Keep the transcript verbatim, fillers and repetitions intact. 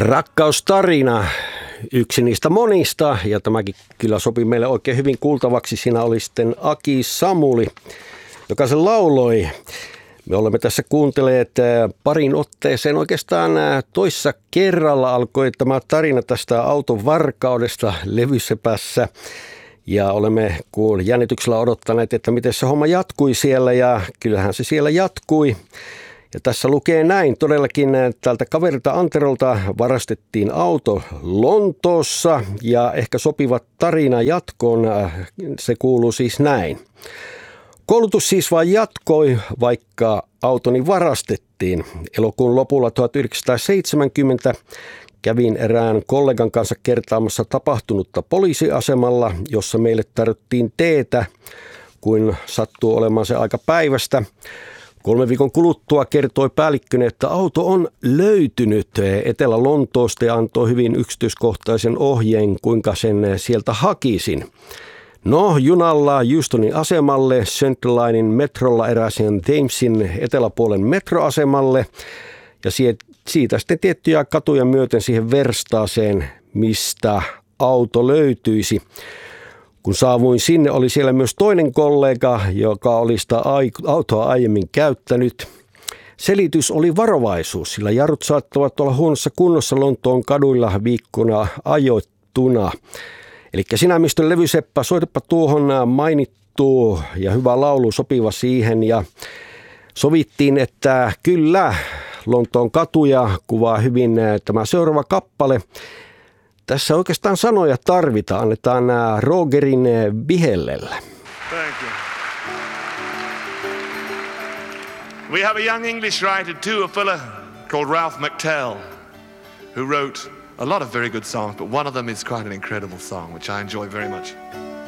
Rakkaustarina, yksi niistä monista, ja tämäkin kyllä sopi meille oikein hyvin kuultavaksi. Siinä oli sitten Aki Samuli, joka sen lauloi. Me olemme tässä kuunteleet parin otteeseen, oikeastaan toissa kerralla alkoi tämä tarina tästä auton varkaudesta Levysepässä. Ja olemme kuun jännityksellä odottaneet, että miten se homma jatkui siellä, ja kyllähän se siellä jatkui. Ja tässä lukee näin, todellakin tältä kaverilta Anterolta varastettiin auto Lontoossa, ja ehkä sopiva tarina jatkoon, se kuuluu siis näin. Koulutus siis vain jatkoi, vaikka autoni varastettiin. Elokuun lopulla tuhatyhdeksänsataaseitsemänkymmentä kävin erään kollegan kanssa kertaamassa tapahtunutta poliisiasemalla, jossa meille tarjottiin teetä, kun sattuu olemaan se aika päivästä. Kolme viikon kuluttua kertoi päällikköni, että auto on löytynyt Etelä-Lontoosta ja antoi hyvin yksityiskohtaisen ohjeen, kuinka sen sieltä hakisin. No, junalla Houstonin asemalle, Central Linein metrolla erääseen Thamesin eteläpuolen metroasemalle ja siitä sitten tiettyjä katuja myöten siihen verstaaseen, mistä auto löytyisi. Kun saavuin sinne, oli siellä myös toinen kollega, joka oli sitä autoa aiemmin käyttänyt. Selitys oli varovaisuus, sillä jarrut saattavat olla huonossa kunnossa Lontoon kaduilla viikkona ajoittuna. Eli sinä, mistön Levyseppä, soitapa tuohon mainittu ja hyvä laulu sopiva siihen. Ja sovittiin, että kyllä, Lontoon katuja kuvaa hyvin tämä seuraava kappale. Tässä oikeastaan sanoja tarvitaan. Annetaan Rogerin vihellellä. Thank you. We have a young English writer too, a fella called Ralph McTell, who wrote a lot of very good songs, but one of them is quite an incredible song, which I enjoy very much.